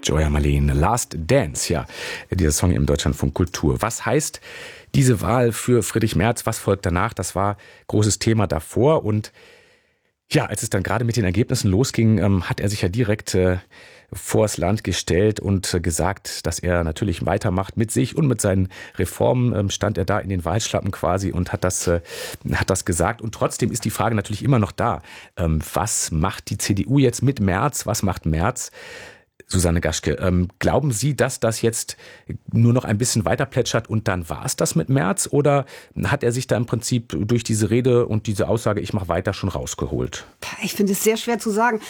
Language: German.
Joya Marleen, Last Dance, ja, dieser Song im Deutschlandfunk Kultur. Was heißt diese Wahl für Friedrich Merz? Was folgt danach? Das war großes Thema davor und ja, als es dann gerade mit den Ergebnissen losging, hat er sich ja direkt vors Land gestellt und gesagt, dass er natürlich weitermacht mit sich und mit seinen Reformen. Stand er da in den Wahlschlappen quasi und hat das gesagt. Und trotzdem ist die Frage natürlich immer noch da. Was macht die CDU jetzt mit Merz? Was macht Merz? Susanne Gaschke, glauben Sie, dass das jetzt nur noch ein bisschen weiter plätschert und dann war es das mit Merz? Oder hat er sich da im Prinzip durch diese Rede und diese Aussage, ich mache weiter, schon rausgeholt? Ich finde es sehr schwer zu sagen.